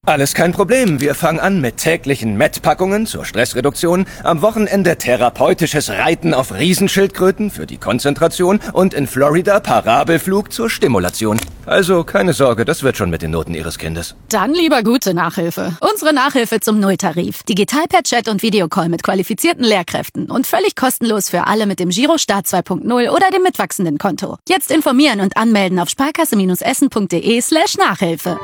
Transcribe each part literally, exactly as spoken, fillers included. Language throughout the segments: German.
Alles kein Problem. Wir fangen an mit täglichen Met-Packungen zur Stressreduktion, am Wochenende therapeutisches Reiten auf Riesenschildkröten für die Konzentration und in Florida Parabelflug zur Stimulation. Also keine Sorge, das wird schon mit den Noten Ihres Kindes. Dann lieber gute Nachhilfe. Unsere Nachhilfe zum Nulltarif. Digital per Chat und Videocall mit qualifizierten Lehrkräften und völlig kostenlos für alle mit dem Girostart zwei Punkt null oder dem mitwachsenden Konto. Jetzt informieren und anmelden auf sparkasse-essen.de slash Nachhilfe.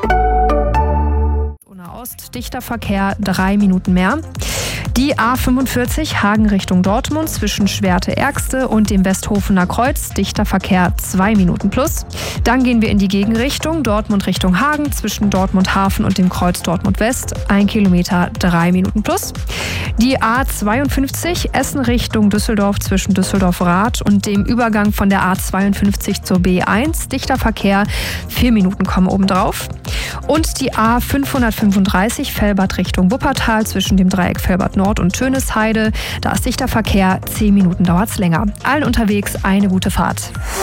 Ost, dichter Verkehr, drei Minuten mehr. Die A fünfundvierzig Hagen Richtung Dortmund zwischen Schwerte-Ergste und dem Westhofener Kreuz, dichter Verkehr, zwei Minuten plus. Dann gehen wir in die Gegenrichtung, Dortmund Richtung Hagen zwischen Dortmund Hafen und dem Kreuz Dortmund West, ein Kilometer, drei Minuten plus. Die A zweiundfünfzig Essen Richtung Düsseldorf zwischen Düsseldorf-Rath und dem Übergang von der A zweiundfünfzig zur B eins, dichter Verkehr, vier Minuten kommen obendrauf. Und die A fünfhundertfünfunddreißig Velbert Richtung Wuppertal zwischen dem Dreieck Velbert Nord und Tönisheide. Da ist dichter Verkehr, zehn Minuten dauert's länger. Allen unterwegs eine gute Fahrt.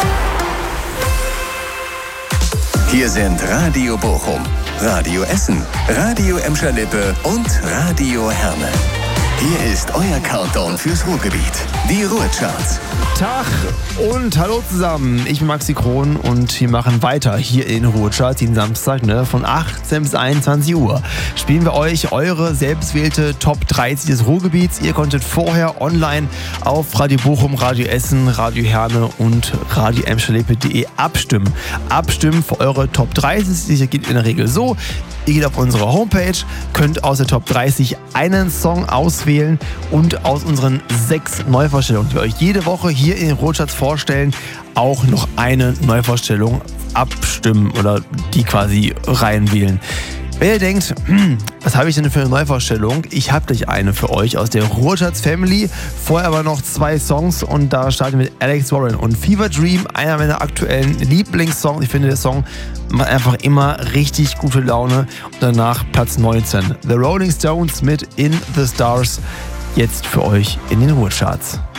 Hier sind Radio Bochum, Radio Essen, Radio Emscher-Lippe und Radio Herne. Hier ist euer Countdown fürs Ruhrgebiet, die Ruhrcharts. Tag und hallo zusammen, ich bin Maxi Kron und wir machen weiter hier in Ruhrcharts jeden Samstag, ne, von achtzehn bis einundzwanzig Uhr. Spielen wir euch eure selbstwählte Top dreißig des Ruhrgebiets. Ihr konntet vorher online auf Radio Bochum, Radio Essen, Radio Herne und Radio Emscher-Lippe punkt de abstimmen. Abstimmen für eure Top dreißig. Das geht in der Regel so: Ihr geht auf unsere Homepage, könnt aus der Top dreißig einen Song auswählen und aus unseren sechs Neuvorstellungen, die wir euch jede Woche hier in den Ruhrcharts vorstellen, auch noch eine Neuvorstellung abstimmen oder die quasi reinwählen. Wenn ihr denkt, hm, was habe ich denn für eine Neuvorstellung? Ich habe gleich eine für euch aus der Ruhrcharts Family. Vorher aber noch zwei Songs und da starten wir mit Alex Warren und Fever Dream, einer meiner aktuellen Lieblingssongs. Ich finde, der Song macht einfach immer richtig gute Laune. Und danach Platz neunzehn. The Rolling Stones mit In the Stars. Jetzt für euch in den Ruhrcharts.